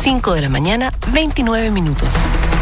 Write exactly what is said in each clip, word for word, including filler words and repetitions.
cinco de la mañana, veintinueve minutos.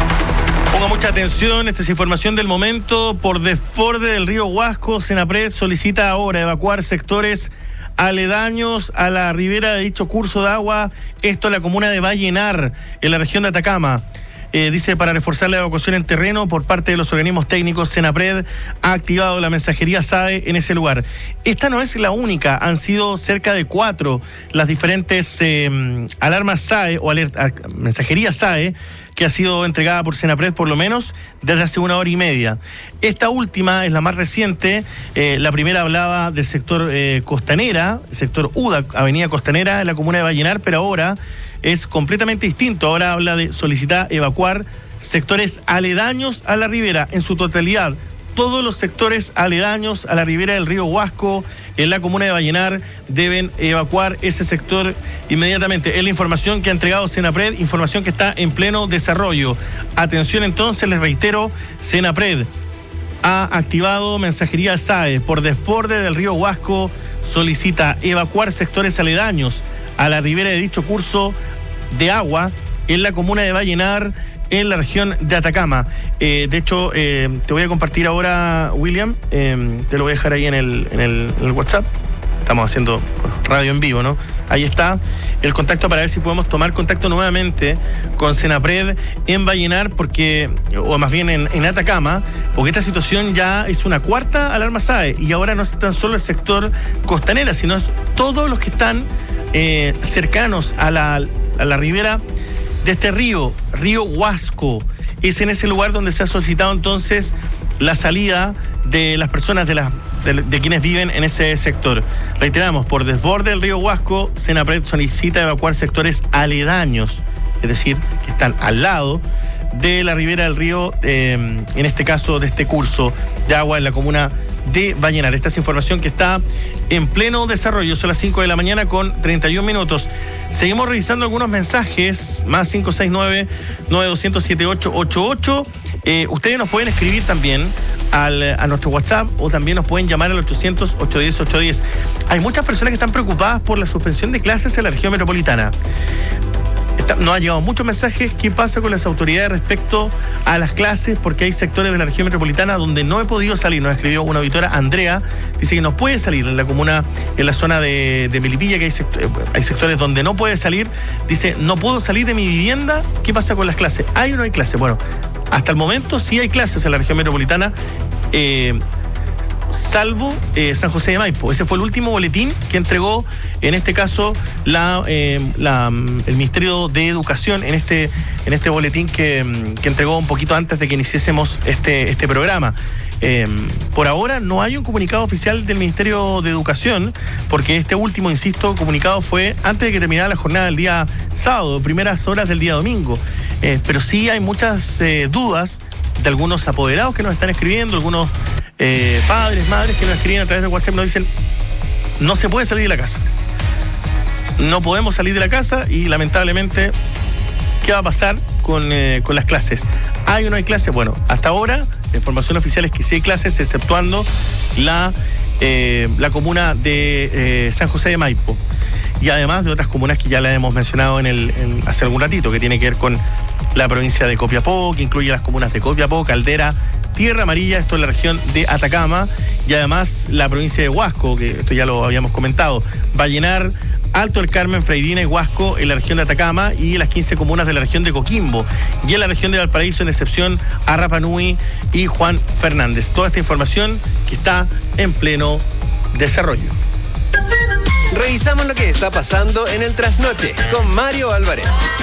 Ponga mucha atención, esta es información del momento. Por desborde del río Huasco, Senapred solicita ahora evacuar sectores aledaños a la ribera de dicho curso de agua, esto en la comuna de Vallenar, en la región de Atacama. Eh, dice, para reforzar la evacuación en terreno por parte de los organismos técnicos, Senapred ha activado la mensajería S A E en ese lugar. Esta no es la única, han sido cerca de cuatro las diferentes eh, alarmas S A E o alerta, mensajería S A E que ha sido entregada por Senapred por lo menos desde hace una hora y media. Esta última es la más reciente, eh, la primera hablaba del sector eh, Costanera, el sector U D A, Avenida Costanera, en la comuna de Vallenar, pero ahora es completamente distinto. Ahora habla de solicitar evacuar sectores aledaños a la ribera en su totalidad. Todos los sectores aledaños a la ribera del río Huasco en la comuna de Vallenar deben evacuar ese sector inmediatamente. Es la información que ha entregado Senapred, información que está en pleno desarrollo. Atención entonces, les reitero, Senapred ha activado mensajería S A E por desborde del río Huasco, solicita evacuar sectores aledaños a la ribera de dicho curso de agua en la comuna de Vallenar, en la región de Atacama. Eh, de hecho, eh, te voy a compartir ahora, William, eh, te lo voy a dejar ahí en el, en el, en el WhatsApp. Estamos haciendo radio en vivo, ¿no? Ahí está el contacto para ver si podemos tomar contacto nuevamente con Senapred en Vallenar, porque, o más bien en, en Atacama, porque esta situación ya es una cuarta alarma S A E y ahora no es tan solo el sector Costanera, sino todos los que están eh, cercanos a la, a la ribera de este río, río Huasco. Es en ese lugar donde se ha solicitado entonces la salida de las personas, de, las, de, de quienes viven en ese sector. Reiteramos, por desborde del río Huasco, Senapred solicita evacuar sectores aledaños, es decir, que están al lado de la ribera del río, eh, en este caso de este curso de agua en la comuna de Vallenar. Esta es información que está en pleno desarrollo. Son las cinco de la mañana con treinta y un minutos. Seguimos revisando algunos mensajes, más cinco seis nueve, nueve dos cero cero, siete ocho ocho ocho. Eh, ustedes nos pueden escribir también al, a nuestro WhatsApp o también nos pueden llamar al ochocientos, ochocientos diez, ochocientos diez. Hay muchas personas que están preocupadas por la suspensión de clases en la región metropolitana. Nos han llegado muchos mensajes. ¿Qué pasa con las autoridades respecto a las clases? Porque hay sectores de la región metropolitana donde no he podido salir. Nos escribió una auditora, Andrea, dice que no puede salir en la comuna, en la zona de, de Melipilla, que hay, sectores, hay sectores donde no puede salir. Dice, no puedo salir de mi vivienda. ¿Qué pasa con las clases? ¿Hay o no hay clases? Bueno, hasta el momento sí hay clases en la región metropolitana, eh, salvo eh, San José de Maipo. Ese fue el último boletín que entregó, en este caso, la, eh, la, el Ministerio de Educación, en este, en este boletín que, que entregó un poquito antes de que iniciésemos este, este programa. Eh, por ahora no hay un comunicado oficial del Ministerio de Educación, porque este último, insisto, comunicado fue antes de que terminara la jornada del día sábado, primeras horas del día domingo. Eh, pero sí hay muchas eh, dudas de algunos apoderados que nos están escribiendo, algunos Eh, padres, madres que nos escriben a través de WhatsApp, nos dicen, no se puede salir de la casa, no podemos salir de la casa y lamentablemente, ¿qué va a pasar con, eh, con las clases? ¿Hay o no hay clases? Bueno, hasta ahora la información oficial es que sí hay clases, exceptuando la, eh, la comuna de eh, San José de Maipo, y además de otras comunas que ya las hemos mencionado en el, en, hace algún ratito, que tiene que ver con la provincia de Copiapó, que incluye las comunas de Copiapó, Caldera, Tierra Amarilla, esto es la región de Atacama, y además la provincia de Huasco, que esto ya lo habíamos comentado, Vallenar, Alto del Carmen, Freirina y Huasco en la región de Atacama, y las quince comunas de la región de Coquimbo, y en la región de Valparaíso, en excepción a Rapa Nui y Juan Fernández. Toda esta información que está en pleno desarrollo. Revisamos lo que está pasando en el trasnoche con Mario Álvarez.